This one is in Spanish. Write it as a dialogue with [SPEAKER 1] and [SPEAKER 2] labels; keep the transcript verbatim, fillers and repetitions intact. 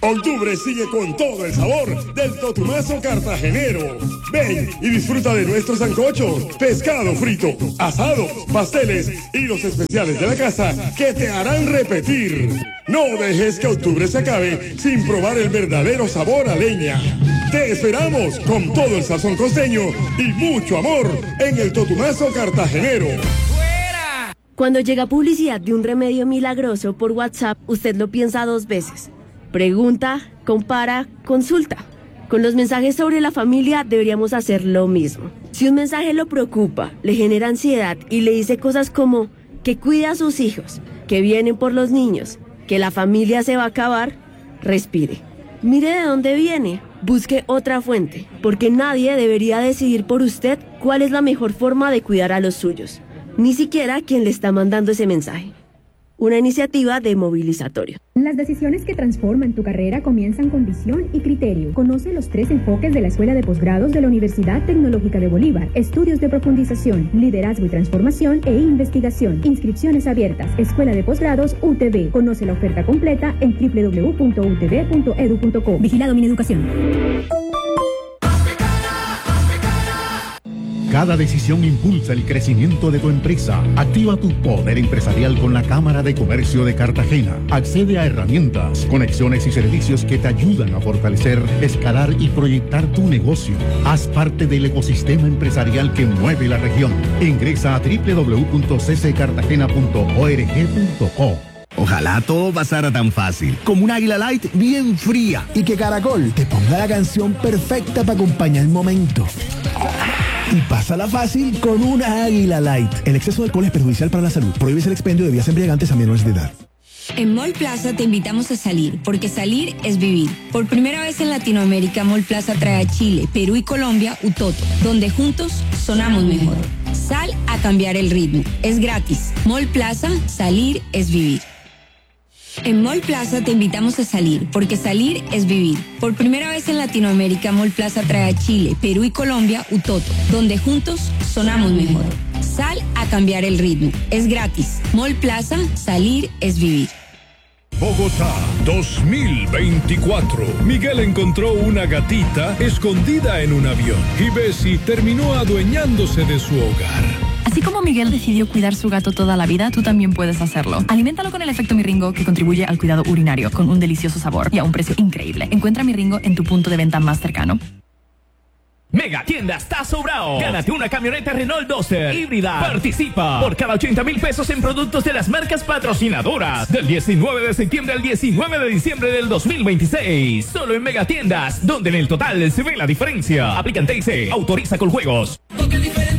[SPEAKER 1] Octubre sigue con todo el sabor del Totumazo cartagenero. Ven y disfruta de nuestros sancochos, pescado frito, asados, pasteles y los especiales de la casa que te harán repetir. No dejes que octubre se acabe sin probar el verdadero sabor a leña. Te esperamos con todo el sazón costeño y mucho amor en el Totumazo cartagenero.
[SPEAKER 2] Cuando llega publicidad de un remedio milagroso por WhatsApp, usted lo piensa dos veces. Pregunta, compara, consulta. Con los mensajes sobre la familia deberíamos hacer lo mismo. Si un mensaje lo preocupa, le genera ansiedad y le dice cosas como que cuide a sus hijos, que vienen por los niños, que la familia se va a acabar, respire. Mire de dónde viene, busque otra fuente, porque nadie debería decidir por usted cuál es la mejor forma de cuidar a los suyos, ni siquiera quien le está mandando ese mensaje. Una iniciativa de Movilizatorio.
[SPEAKER 3] Las decisiones que transforman tu carrera comienzan con visión y criterio. Conoce los tres enfoques de la Escuela de Posgrados de la Universidad Tecnológica de Bolívar. Estudios de profundización, liderazgo y transformación e investigación. Inscripciones abiertas. Escuela de Posgrados U T B. Conoce la oferta completa en doble u doble u doble u punto u t b punto e d u punto co. Vigilado Mineducación.
[SPEAKER 4] Cada decisión impulsa el crecimiento de tu empresa. Activa tu poder empresarial con la Cámara de Comercio de Cartagena. Accede a herramientas, conexiones y servicios que te ayudan a fortalecer, escalar y proyectar tu negocio. Haz parte del ecosistema empresarial que mueve la región. Ingresa a doble u doble u doble u punto c c cartagena punto org punto co.
[SPEAKER 5] Ojalá todo pasara tan fácil, como un Águila Light bien fría.
[SPEAKER 6] Y que Caracol te ponga la canción perfecta para acompañar el momento. Y pásala fácil con una Águila Light. El exceso de alcohol es perjudicial para la salud. Prohíbes el expendio de bebidas embriagantes a menores de edad.
[SPEAKER 7] En Mall Plaza te invitamos a salir, porque salir es vivir. Por primera vez en Latinoamérica, Mall Plaza trae a Chile, Perú y Colombia Utoto, donde juntos sonamos mejor. Sal a cambiar el ritmo. Es gratis. Mall Plaza, salir es vivir. En Mall Plaza te invitamos a salir, porque salir es vivir. Por primera vez en Latinoamérica, Mall Plaza trae a Chile, Perú y Colombia Utoto, donde juntos sonamos mejor. Sal a cambiar el ritmo. Es gratis. Mall Plaza, salir es vivir.
[SPEAKER 8] Bogotá dos mil veinticuatro. Miguel encontró una gatita escondida en un avión y Bessie terminó adueñándose de su hogar.
[SPEAKER 9] Así como Miguel decidió cuidar su gato toda la vida, tú también puedes hacerlo. Aliméntalo con el efecto Miringo, que contribuye al cuidado urinario, con un delicioso sabor y a un precio increíble. Encuentra Miringo en tu punto de venta más cercano.
[SPEAKER 10] Mega Tienda está sobrado. Gánate una camioneta Renault Duster híbrida. Participa por cada ochenta mil pesos en productos de las marcas patrocinadoras. Del diecinueve de septiembre al diecinueve de diciembre del dos mil veintiséis. Solo en Mega Tiendas, donde en el total se ve la diferencia. Aplican T I C. Autoriza con juegos. Porque